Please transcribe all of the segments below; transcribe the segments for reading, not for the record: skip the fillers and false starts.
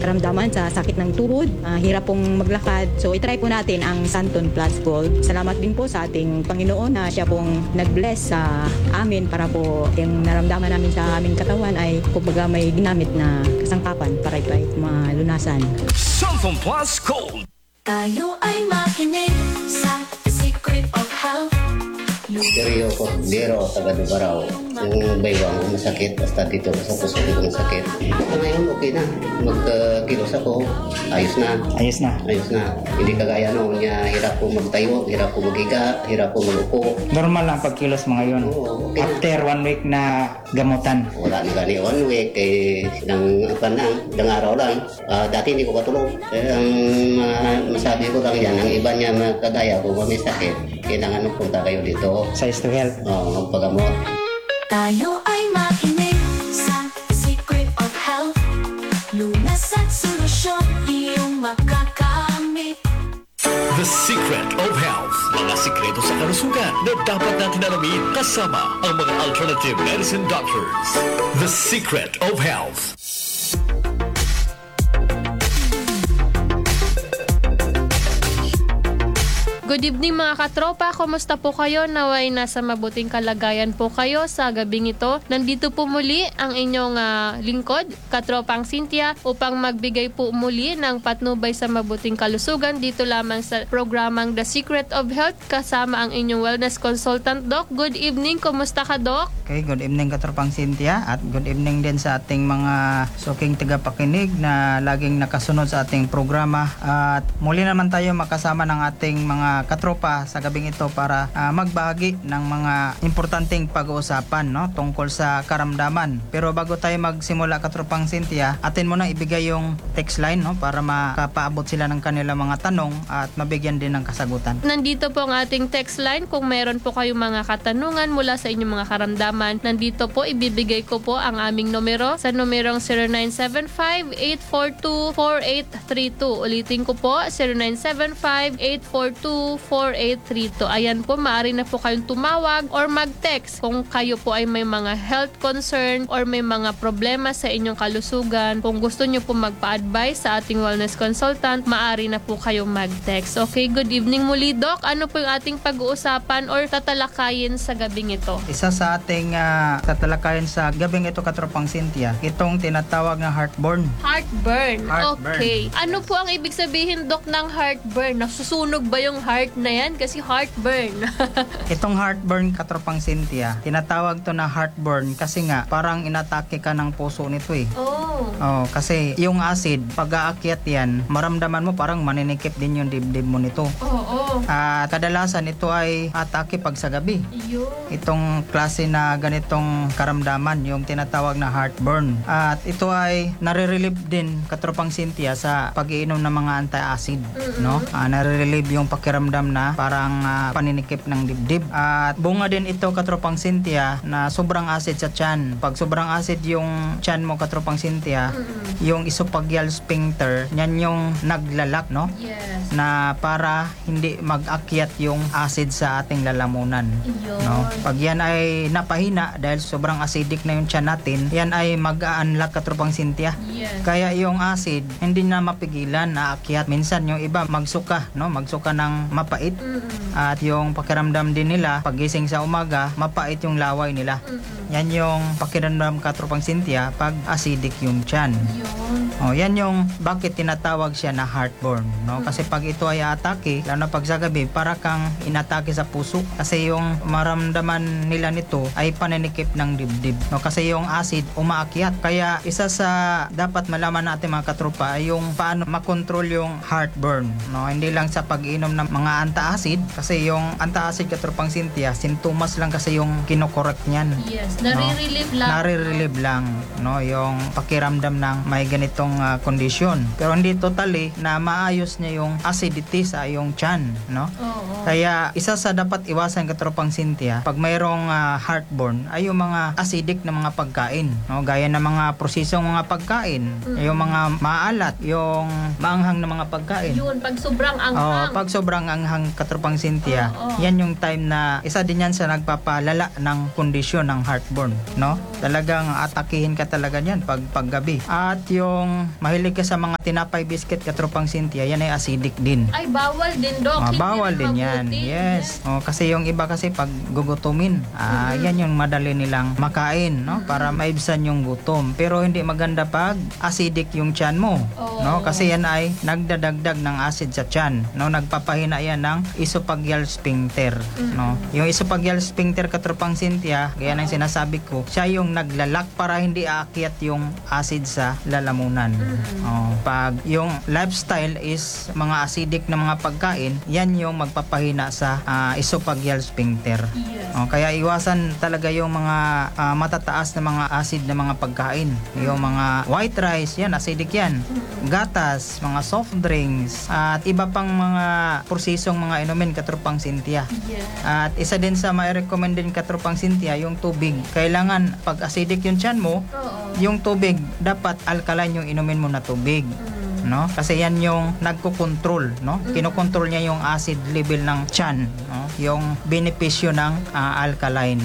karamdaman sa sakit ng tuhod, hirap pong maglakad. So itry po natin ang Santon Plus Gold. Salamat din po sa ating Panginoon na siya pong nag-bless sa amin para po yung naramdaman namin sa aming katawan ay kumbaga may ginamit na kasangkapan para ito ay malunasan. Santon Plus Gold. Tayo ay makinig sa The Secret of Health. Seryo ko, biro, taga Dubaraw. Yung baywang ko masakit, basta dito sa puso ko masakit. Ngayon okay na, magkilos ako, ayos na. Ayos na. Ayos na. Hindi kagaya noon niya, hirap ko magtayo, hirap ko magiga, hirap ko magupo. Normal lang pagkilos mo ngayon. Oo, okay. After 1 week na gamutan. Wala na gani 1 week, ilang araw lang. Dati hindi ko katulog. Ang masabi ko lang yan, ang iba niya kagaya ko, may sakit. Kailangan punta kayo dito. Size to health. Magpagamot. Tayo ay makinig sa The Secret of Health. Lunas at solusyon iyong makakamit. The Secret of Health. Mga sikreto sa kalusugan na dapat natin alamin kasama ang mga alternative medicine doctors. The Secret of Health. Good evening mga katropa, kumusta po kayo? Naway nasa mabuting kalagayan po kayo sa gabing ito. Nandito po muli ang inyong lingkod, Katropang Cynthia, upang magbigay po muli ng patnubay sa mabuting kalusugan dito lamang sa programang The Secret of Health kasama ang inyong wellness consultant, Doc. Good evening, kumusta ka, Doc? Okay, good evening Katropang Cynthia at good evening din sa ating mga suking tagapakinig na laging nakasunod sa ating programa. At muli naman tayo makasama ng ating mga katropa sa gabing ito para magbahagi ng mga importanteng pag-uusapan tungkol sa karamdaman. Pero bago tayo magsimula Katropang Cynthia, atin mo na ibigay yung text line para makapaabot sila ng kanilang mga tanong at mabigyan din ng kasagutan. Nandito po ang ating text line. Kung meron po kayong mga katanungan mula sa inyong mga karamdaman, nandito po ibibigay ko po ang aming numero sa numerong 0975-842-4832. Ulitin ko po, 0975-842-4832. Ayan po, maaari na po kayong tumawag or mag-text kung kayo po ay may mga health concern or may mga problema sa inyong kalusugan. Kung gusto nyo po magpa-advise sa ating wellness consultant, maaari na po kayong mag-text. Okay, good evening muli, Doc. Ano po yung ating pag-uusapan or tatalakayin sa gabing ito? Isa sa ating tatalakayin sa gabing ito Katropang Cynthia, itong tinatawag na heartburn. Heartburn. Heartburn. Okay. Ano po ang ibig sabihin, Doc, ng heartburn? Nasusunog ba yung heart na yan? Kasi heartburn. Itong heartburn Katropang Cynthia, tinatawag to na heartburn kasi nga parang inatake ka ng puso nito eh. Oh. Kasi yung acid, pag aakyat yan, maramdaman mo parang maninikip din yung dibdib mo nito. Oo. Kadalasan ito ay atake pag sa gabi. Yun. Itong klase na ganitong karamdaman, yung tinatawag na heartburn. At ito ay nare-relieve din Katropang Cynthia sa pag-iinom ng mga anti-acid. Nare-relieve yung pakiramdam na parang paninikip ng dibdib. At bunga din ito Katropang Cynthia na sobrang acid sa tiyan. Pag sobrang acid yung tiyan mo Katropang Cynthia, yung esophageal sphincter, yan yung naglalak, Yes. na para hindi mag-akyat yung acid sa ating lalamunan. Yun. Pag yan ay napahina dahil sobrang acidic na yung tiyan natin, yan ay mag-a-unlock Katropang Cynthia. Yes. Kaya yung acid hindi na mapigilan na aakyat. Minsan yung iba magsuka, magsuka ng mapait. At yung pakiramdam din nila pagising sa umaga, mapait yung laway nila. Yan yung pakiramdam Katropang Cynthia pag acidic yung tiyan. Yun. Yan yung bakit tinatawag siya na heartburn, Kasi pag ito ay atake, lalo na pag sa gabi, para kang inatake sa puso kasi yung maramdaman nila nito ay paninikip ng dibdib, Kasi yung acid umaakyat. Kaya isa sa dapat malaman natin mga katropa ay yung paano makontrol yung heartburn, Hindi lang sa pag-inom ng mga anti-acid kasi yung anti-acid Katropang Cynthia, sintomas lang kasi yung kinokorek niyan. Yes. Nare-relieve lang. Nare-relieve lang, yung pakiramdam ng may ganitong kondisyon. Pero hindi totally na maayos niya yung acidity sa iyong tiyan, Oo. Kaya isa sa dapat iwasan Katropang Cynthia pag mayroong heartburn ay yung mga acidic na mga pagkain, gaya ng mga prosesong mga pagkain, yung mga maalat, yung maanghang na mga pagkain. Yun, pag sobrang anghang. Pag sobrang anghang Katropang Cynthia, Oo. yan yung time na isa din yan sa nagpapalala ng kondisyon ng heart heartburn, no? Talagang atakihin ka talaga niyan paggabi. At yung mahilig ka sa mga tinapay, biscuit, katropang Cynthia, yan ay acidic din. Ay, bawal din, Dok. Hindi Bawal rin din yan. mabuti. Yes. Kasi yung iba kasi pag gugutumin, yan yung madali nilang makain, no? Para maibsan yung gutom. Pero hindi maganda pag acidic yung tiyan mo, Oo. no? Kasi yan ay nagdadagdag ng acid sa tiyan, no? Nagpapahina yan ng esophageal sphincter, no? Yung esophageal sphincter, katropang Cynthia, gaya ng sinasabi ko, siya yung naglalak para hindi aakyat yung acid sa lalamunan. Pag yung lifestyle is mga acidic na mga pagkain, yan yung magpapahina sa esophageal sphincter. Kaya iwasan talaga yung mga matataas na mga acid na mga pagkain. Yung mga white rice, yan, acidic yan. Gatas, mga soft drinks, at iba pang mga prosesong mga inumin, katropang Cynthia. At isa din sa mai-recommend din, katropang Cynthia, yung tubig. Kailangan pag acidic yung tiyan mo, yung tubig dapat alkaline yung inumin mo na tubig. No? Kasi yan yung nagko-control, no? Kinokontrol niya yung acid level ng tiyan, no? Yung benepisyo ng alkaline.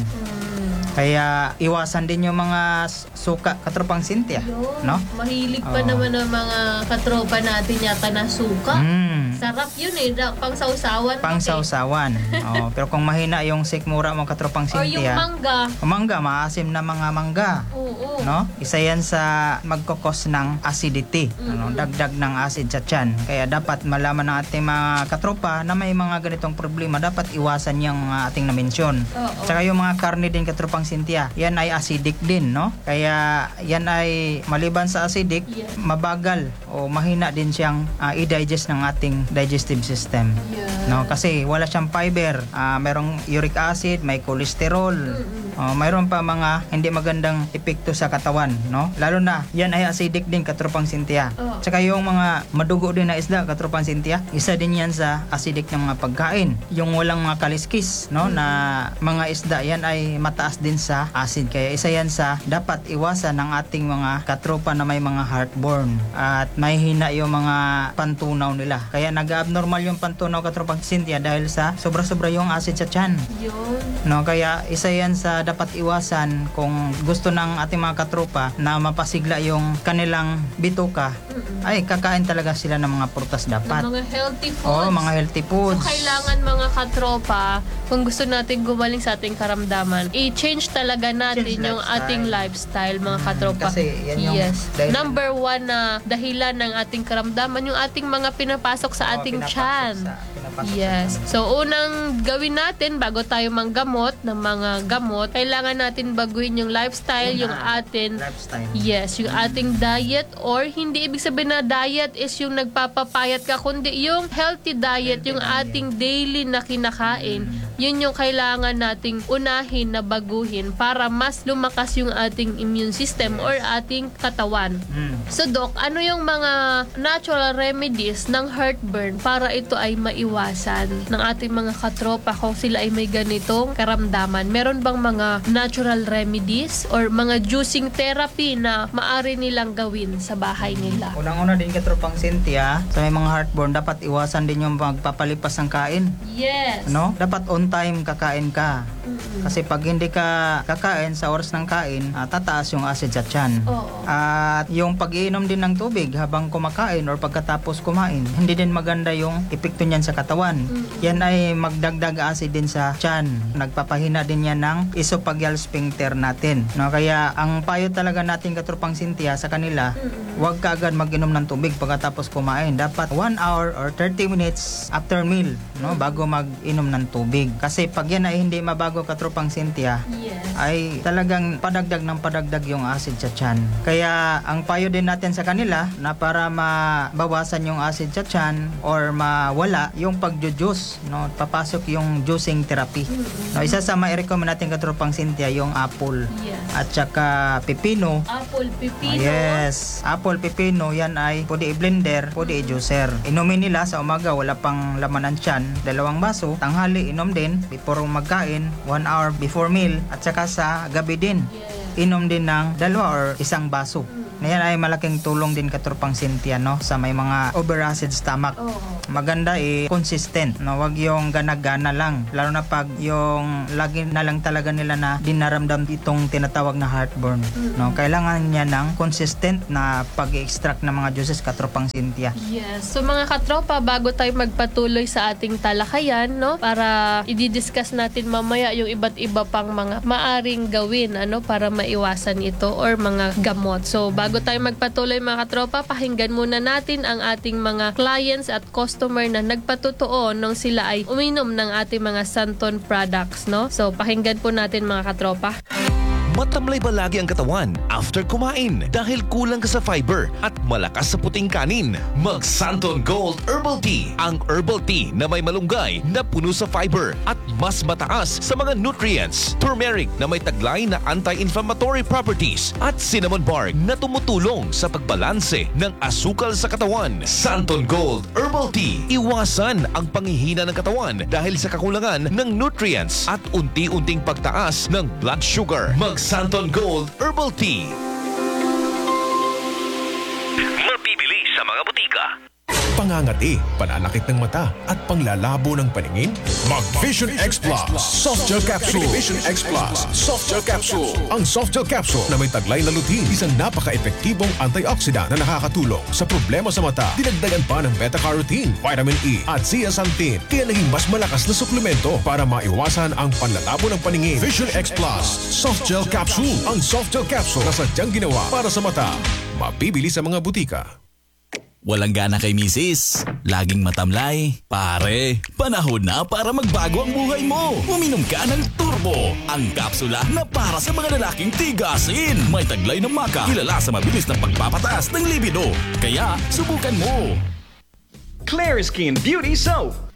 Kaya iwasan din yung mga suka, katropang Cynthia, no? Mahilig pa Oo. naman ng mga katropa natin yata na suka. Sarap yun eh, pang sausawan. Pang sausawan. Pero kung mahina yung sikmura mo, katropang Or yung Cynthia, mangga. mangga, maasim na mga mangga. Oo. No? Isa yan sa magkokos ng acidity, ano, dagdag ng acid sa tiyan. Kaya dapat malaman ng ating mga katropa na may mga ganitong problema, dapat iwasan yung ating na-mention. Oo. Tsaka yung mga karne din, katropang Cynthia, yan ay acidic din, no? Kaya yan ay maliban sa acidic, Yes. mabagal o mahina din siyang i-digest ng ating digestive system. Yeah. No, kasi wala siyang fiber, merong uric acid, may cholesterol, mayroon pa mga hindi magandang epekto sa katawan, no? Lalo na yan ay acidic din, katropang Cynthia. Oo. Tsaka yung mga madugo din na isda, katropang Cynthia, isa din yan sa acidic ng mga pagkain. Yung walang mga kaliskis, no, na mga isda, yan ay mataas din sa acid. Kaya isa yan sa dapat iwasan ng ating mga katropa na may mga heartburn at may hina yung mga pantunaw nila. Kaya nag-abnormal yung pantunaw, katropang Cynthia, dahil sa sobra-sobra yung acid sa tiyan. Yun. No, kaya isa yan sa dapat iwasan kung gusto ng ating mga katropa na mapasigla yung kanilang bituka. Ay, kakain talaga sila ng mga prutas dapat. Ng mga healthy foods. Oo, mga healthy So, foods. kailangan mga katropa, kung gusto natin gumaling sa ating karamdaman, i-change talaga natin Change yung lifestyle. ating lifestyle, mga katropa. kasi yan yung dahilan. Number one na dahilan ng ating karamdaman, yung ating mga pinapasok sa ating tiyan. Yes. So, unang gawin natin bago tayo manggamot ng mga gamot, kailangan natin baguhin yung lifestyle, yung atin lifestyle. yes, yung ating diet, or hindi ibig sabihin na diet is yung nagpapapayat ka, kundi yung healthy diet, yung ating daily na kinakain. Yun yung kailangan nating unahin na baguhin para mas lumakas yung ating immune system or ating katawan. So, Doc, ano yung mga natural remedies ng heartburn para ito ay maiwasan ng ating mga katropa kung sila ay may ganitong karamdaman? Meron bang mga natural remedies or mga juicing therapy na maari nilang gawin sa bahay nila? Unang-una din, katropang Cynthia, sa may mga heartburn, dapat iwasan din yung magpapalipas ng kain. Yes. No? Dapat on time kakain ka. Kasi pag hindi ka kakain sa oras ng kain, tataas yung acid sa tiyan. Oo. At yung pag-iinom din ng tubig habang kumakain or pagkatapos kumain, hindi din maganda yung epekto niyan sa katawan. Yan ay magdagdag acid din sa tiyan. Nagpapahina din yan ng esophageal sphincter natin. No? Kaya ang payo talaga natin, katropang Cynthia, sa kanila, huwag ka agad mag-inom ng tubig pagkatapos kumain. Dapat 1 hour or 30 minutes after meal, no, bago mag-inom ng tubig. Kasi pag yan ay hindi mabago, katropang Cynthia, Yes. ay talagang padagdag ng padagdag yung acid sa tiyan. Kaya ang payo din natin sa kanila na para mabawasan yung acid sa tiyan or mawala yung pagjujuice, no, papasok yung juicing therapy. No, isa sa mai-recommend natin, katropang Cynthia, yung apple Yes. at saka pipino. Apple, pipino. Yes, apple, pipino, yan ay pwede i-blender, pwede i-juicer. Inumin nila sa umaga, wala pang laman ng tiyan, 2 baso. Tanghali, inom din before magkain, 1 hour before meal. At saka sa gabi din, Yes. inom din ng 2 or 1 baso. na yan ay malaking tulong din katropang Cynthia, no, sa may mga overacid stomach. Maganda consistent, no, wag yung gana-gana lang, lalo na pag yung lagi na lang talaga nila na dinaramdam itong tinatawag na heartburn, no, kailangan niya ng consistent na pag-extract ng mga juices katropang Cynthia. Yes. So mga katropa, bago tayo magpatuloy sa ating talakayan, no, para i-discuss natin mamaya yung iba't iba pang mga maaring gawin, ano, para maiwasan ito or mga gamot. So bago tayo magpatuloy mga katropa, pakinggan muna natin ang ating mga clients at customer na nagpatotoo nung sila ay uminom ng ating mga Santon products, no? So pakinggan po natin mga katropa. Matamlay ba lagi ang katawan after kumain dahil kulang ka sa fiber at malakas sa puting kanin? Mag Santon Gold Herbal Tea, ang herbal tea na may malunggay na puno sa fiber at mas mataas sa mga nutrients. Turmeric na may taglay na anti-inflammatory properties at cinnamon bark na tumutulong sa pagbalanse ng asukal sa katawan. Santon Gold Herbal Tea, iwasan ang panghihina ng katawan dahil sa kakulangan ng nutrients at unti-unting pagtaas ng blood sugar. Mag Santon Gold Herbal Tea. Mabibili sa mga butika. Pangangati, pananakit ng mata at panglalabo ng paningin? Mag Vision X Plus Soft Gel Capsule. Vision X Plus Soft Gel Capsule. Ang Soft Gel Capsule na may taglay na lutein, isang napaka-epektibong antioxidant na nakakatulong sa problema sa mata. Dinagdagan pa ng beta-carotene, vitamin E at zeaxanthin, kaya naging mas malakas na suplemento para maiwasan ang panlalabo ng paningin. Vision X Plus Soft Gel Capsule. Ang Soft Gel Capsule na sadyang ginawa para sa mata. Mabibili sa mga butika. Walang gana kay misis, laging matamlay. Pare, panahon na para magbago ang buhay mo. Uminom ka ng Turbo, ang kapsula na para sa mga lalaking tigasin. May taglay ng maca, kilala sa mabilis na pagpapataas ng libido. Kaya, subukan mo. Clear Skin Beauty Soap.